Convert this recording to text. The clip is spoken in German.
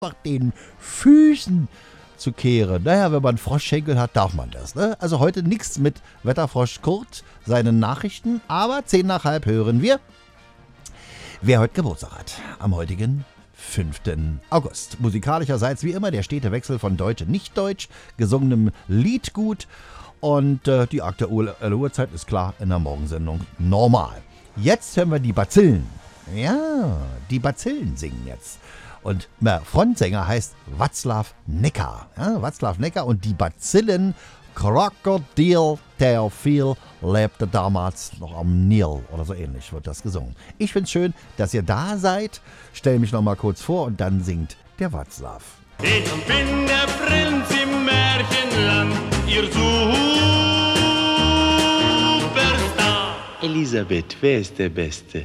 den Füßen zu kehren. Naja, wenn man Froschschenkel hat, darf man das. Ne? Also heute nichts mit Wetterfrosch Kurt, seinen Nachrichten, aber 10 nach halb hören wir, wer heute Geburtstag hat. Am heutigen 5. August. Musikalischerseits wie immer der stete Wechsel von Deutsch und Nicht-Deutsch, gesungenem Liedgut und die aktuelle Uhrzeit ist klar in der Morgensendung normal. Jetzt hören wir die Bazillen. Ja, die Bazillen singen jetzt. Und der Frontsänger heißt Václav Necker. Ja, Václav Necker und die Bazillen Krokodil Theophil lebte damals noch am Nil oder so ähnlich wird das gesungen. Ich find's schön, dass ihr da seid. Stell mich noch mal kurz vor und dann singt der Václav. Ich bin der Prinz im Märchenland, ihr Superstar. Elisabeth, wer ist der Beste?